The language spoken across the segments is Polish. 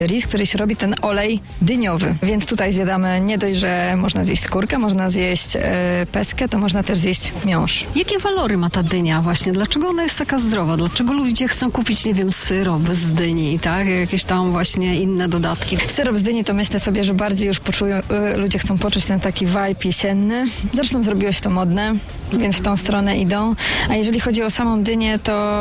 ris, który się robi ten olej dyniowy. Więc tutaj zjadamy nie dość, że można zjeść skórkę, można zjeść peskę, to można też zjeść miąższ. Jakie walory ma ta dynia właśnie? Dlaczego ona jest taka zdrowa? Dlaczego ludzie chcą kupić, nie wiem, syrop z dyni, tak? Jakieś tam właśnie inne dodatki. Syrop z dyni to myślę sobie, że bardziej już ludzie chcą poczuć ten taki vibe jesienny. Zresztą zrobiło się to modne, więc w tą stronę idą. A jeżeli chodzi o samą dynię,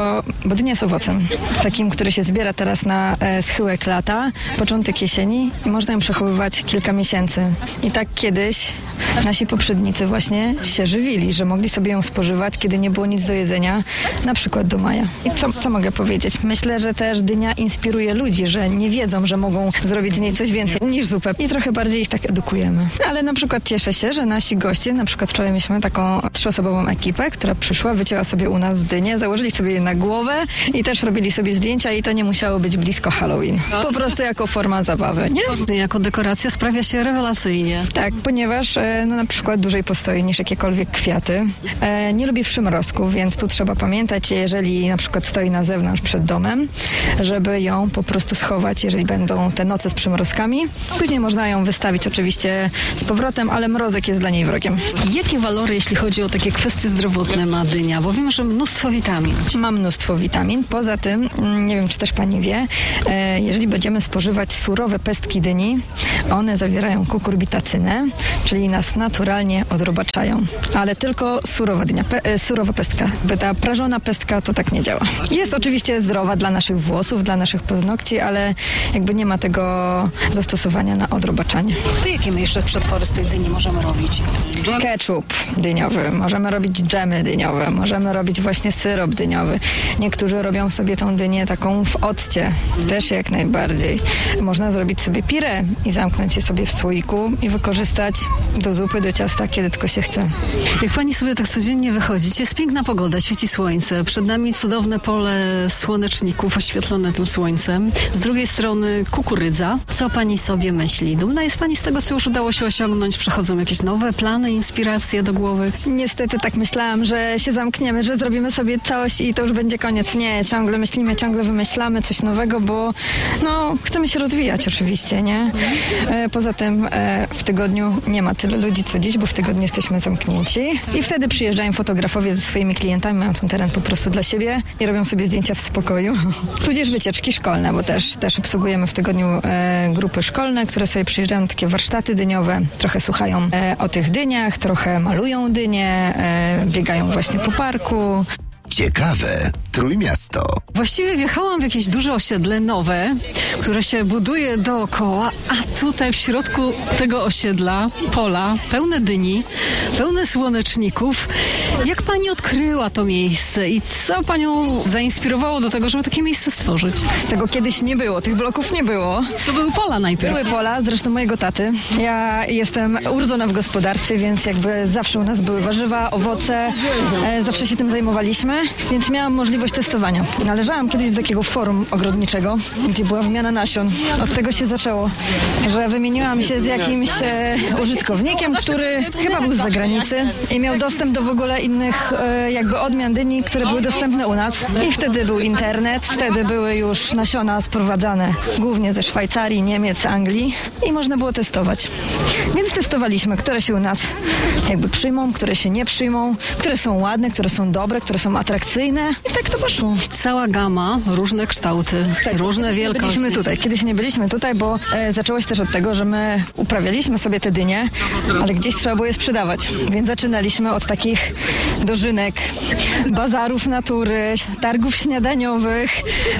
bo dynia jest owocem, takim, który się zbiera teraz na schyłek lata, początek jesieni i można ją przechowywać kilka miesięcy. I tak kiedyś nasi poprzednicy właśnie się żywili, że mogli sobie ją spożywać, kiedy nie było nic do jedzenia, na przykład do maja. I co mogę powiedzieć? Myślę, że też dynia inspiruje ludzi, że nie wiedzą, że mogą zrobić z niej coś więcej niż zupę. I trochę bardziej ich tak edukujemy. Ale na przykład cieszę się, że nasi goście, na przykład wczoraj mieliśmy taką 3-osobową ekipę, która przyszła, wycięła sobie u nas dynię, założyli sobie je na głowę i też robili sobie zdjęcia i to nie musiało być blisko Halloween. Po prostu jako forma zabawy, nie? Jako dekoracja sprawia się rewelacyjnie. Tak, ponieważ na przykład dłużej postoi niż jakiekolwiek kwiaty. Nie lubi przymrozków, więc tu trzeba pamiętać, jeżeli na przykład stoi na zewnątrz przed domem, żeby ją po prostu schować, jeżeli będą te noce z przymrozkami. Później można ją wystawić oczywiście z powrotem, ale mrozek jest dla niej wrogiem. Jakie walory, jeśli chodzi o takie kwestie zdrowotne, ma dynia? Bo wiem, że mnóstwo witamin. Ma mnóstwo witamin. Poza tym, nie wiem, czy też pani wie, jeżeli będziemy spożywać surowe pestki dyni, one zawierają kukurbitacynę, czyli nas naturalnie odrobaczają. Ale tylko surowa dynia, surowa pestka. Ta prażona pestka to tak nie działa. Jest oczywiście zdrowa dla naszych włosów, dla naszych paznokci, ale jakby nie ma tego zastosowania na odrobaczanie. To jakie my jeszcze przetwory z tej dyni możemy robić? Dżem? Ketchup dyniowy, możemy robić dżemy dyniowe, możemy robić właśnie syrop dyniowy. Niektórzy robią sobie tą dynię taką w occie, też jak najbardziej. Można zrobić sobie pire i zamknąć je sobie w słoiku i wykorzystać do zupy, do ciasta, kiedy tylko się chce. Jak pani sobie tak codziennie wychodzić, jest piękna pogoda, świeci słońce, przed nami cudowne pole słoneczników oświetlone tym słońcem, z drugiej strony kukurydza. Co pani sobie myśli? Dumna jest pani z tego, co już udało się osiągnąć? Przychodzą jakieś nowe plany, inspiracje do głowy? Niestety tak myślałam, że się zamkniemy, że zrobimy sobie coś i to już będzie koniec. Nie, ciągle myślimy, ciągle wymyślamy coś nowego, bo chcemy się rozwijać oczywiście, nie? Poza tym w tygodniu nie ma tyle ludzi co dziś, bo w tygodniu jesteśmy zamknięci i wtedy przyjeżdżają fotografowie ze swoimi klientami, mają ten teren po prostu dla siebie i robią sobie zdjęcia w spokoju. Tudzież wycieczki szkolne, bo też obsługujemy w tygodniu grupy szkolne, które sobie przyjeżdżają na takie warsztaty dyniowe, trochę słuchają o tych dyniach, trochę malują dynie, biegają właśnie po parku. Ciekawe Trójmiasto. Właściwie wjechałam w jakieś duże osiedle nowe, które się buduje dookoła, a tutaj w środku tego osiedla pola pełne dyni, pełne słoneczników. Jak pani odkryła to miejsce i co panią zainspirowało do tego, żeby takie miejsce stworzyć? Tego kiedyś nie było, tych bloków nie było. To były pola najpierw. Były pola, zresztą mojego taty. Ja jestem urodzona w gospodarstwie, więc jakby zawsze u nas były warzywa, owoce, zawsze się tym zajmowaliśmy, więc miałam możliwość testowania. Należałam kiedyś do takiego forum ogrodniczego, gdzie była wymiana nasion. Od tego się zaczęło, że wymieniłam się z jakimś użytkownikiem, który chyba był z zagranicy i miał dostęp do w ogóle innych jakby odmian dyni, które były dostępne u nas. I wtedy był internet, wtedy były już nasiona sprowadzane głównie ze Szwajcarii, Niemiec, Anglii i można było testować. Więc testowaliśmy, które się u nas jakby przyjmą, które się nie przyjmą, które są ładne, które są dobre, które są atrakcyjne i tak to poszło. Cała gama, różne kształty, różne wielkości. Kiedyś nie byliśmy tutaj, bo zaczęło się też od tego, że my uprawialiśmy sobie te dynie, ale gdzieś trzeba było je sprzedawać. Więc zaczynaliśmy od takich dożynek, bazarów natury, targów śniadaniowych,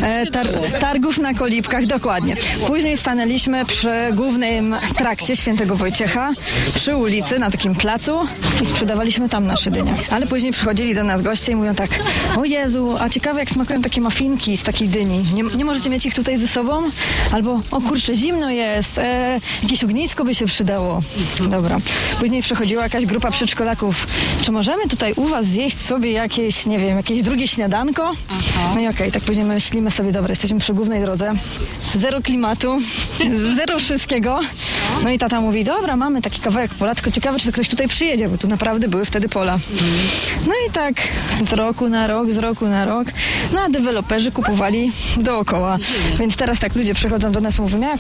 targów na kolibkach, dokładnie. Później stanęliśmy przy głównym trakcie Świętego Wojciecha, przy ulicy, na takim placu i sprzedawaliśmy tam nasze dynie. Ale później przychodzili do nas goście i mówią tak: o Jezu, a ciekawe jak smakują takie muffinki z takiej dyni. Nie możecie mieć ich tutaj ze sobą? Albo, o kurczę, zimno jest, jakieś ognisko by się przydało. Dobra. Później przychodziła jakaś grupa przedszkolaków. Czy możemy tutaj u was zjeść sobie jakieś, nie wiem, jakieś drugie śniadanko? Aha. No i okej, tak później myślimy sobie, dobra, jesteśmy przy głównej drodze. Zero klimatu, zero wszystkiego. No i tata mówi, dobra, mamy taki kawałek pola, tylko ciekawe, czy to ktoś tutaj przyjedzie, bo tu naprawdę były wtedy pola. No i tak z roku na rok, no a deweloperzy kupowali dookoła. Więc teraz tak ludzie przychodzą do nas i mówią, jak